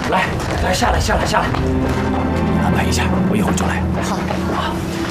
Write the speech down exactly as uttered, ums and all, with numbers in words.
来来，下来下来下来，安排一下，我一会儿就来。 好。 啊。